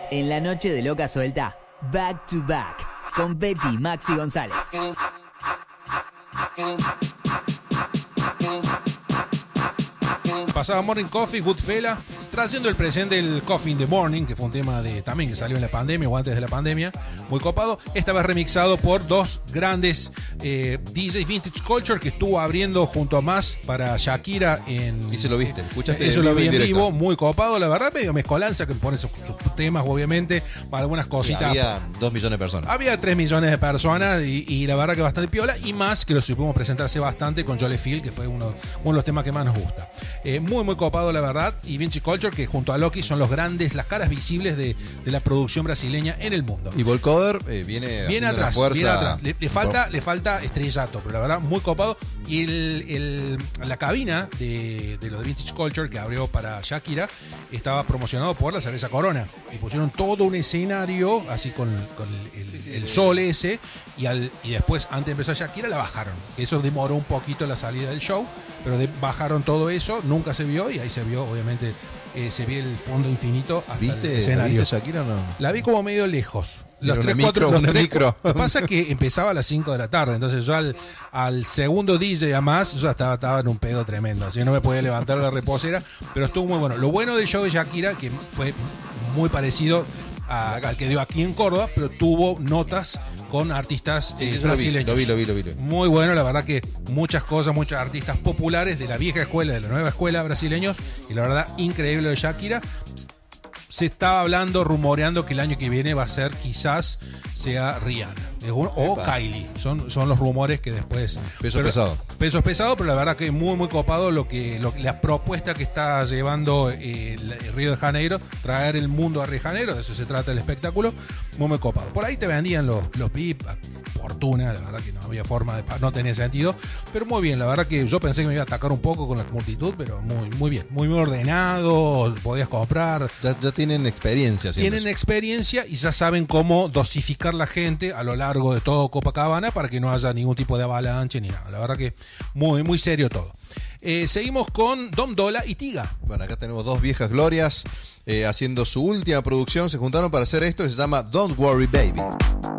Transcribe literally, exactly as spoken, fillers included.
En la noche de Loca Suelta, Back to Back, con Betty, Maxi González. Pasaba Morning Coffee, Goodfella, trayendo el presente del Coffee in the Morning, que fue un tema de también que salió en la pandemia o antes de la pandemia, muy copado. Esta vez remixado por dos grandes eh, D Js, Vintage Culture, que estuvo abriendo junto a más para Shakira en... Y se lo viste, escuchaste. Eso lo vi en vivo, muy copado, la verdad, medio mezcolanza, que pone sus, sus temas, obviamente, para algunas cositas. Sí, había dos millones de personas. Había tres millones de personas y, y la verdad que bastante piola, y más que lo supimos presentarse bastante con Jolly Feel, que fue uno, uno de los temas que más nos gusta. Eh, muy, muy copado, la verdad, y Vintage Culture, que junto a Loki son los grandes, las caras visibles de, de la producción brasileña en el mundo. Y Volcoder eh, viene, viene atrás, fuerza. viene atrás. Le, le falta, le falta estrellato, pero la verdad, muy copado. Y el, el, la cabina de, de lo de Vintage Culture que abrió para Shakira estaba promocionado por la cerveza Corona. Y pusieron todo un escenario así con, con el, el, sí, sí, el sol ese. Y, al, y después, antes de empezar Shakira, la bajaron. Eso demoró un poquito la salida del show, pero de, bajaron todo eso, nunca se vio. Y ahí se vio, obviamente, eh, se vio el fondo infinito hasta ¿Viste, el escenario. ¿Viste Shakira o no? La vi como medio lejos. Los tres, tres, cuatro, cuatro, los tres, micro. Lo que pasa es que empezaba a las cinco de la tarde, entonces yo al, al segundo D J a más, yo ya estaba, estaba en un pedo tremendo, así que no me podía levantar la reposera, pero estuvo muy bueno. Lo bueno del show de Shakira, que fue muy parecido a, al que dio aquí en Córdoba, pero tuvo notas con artistas sí, eh, sí, brasileños. Lo vi, lo vi, lo vi, lo vi. Muy bueno, la verdad que muchas cosas, muchos artistas populares de la vieja escuela, de la nueva escuela brasileños, y la verdad, increíble lo de Shakira. Se estaba hablando, rumoreando que el año que viene va a ser, quizás sea Rihanna o Epa. Kylie. Son, son los rumores que después... Peso pero, pesado. Peso pesado, pero la verdad que muy, muy copado lo que, lo, la propuesta que está llevando eh, el, el Río de Janeiro, traer el mundo a Río de Janeiro, de eso se trata el espectáculo, muy, muy copado. Por ahí te vendían los, los V I P, fortuna, la verdad que no había forma de... no tenía sentido, pero muy bien, la verdad que yo pensé que me iba a atacar un poco con la multitud, pero muy, muy bien, muy, muy ordenado, podías comprar... Ya, ya tienen experiencia. Tienen eso. experiencia y ya saben cómo dosificar la gente a lo largo de todo Copacabana para que no haya ningún tipo de avalanche ni nada. La verdad que muy, muy serio todo. Eh, seguimos con Dom Dola y Tiga. Bueno, acá tenemos dos viejas glorias eh, haciendo su última producción. Se juntaron para hacer esto que se llama Don't Worry Baby.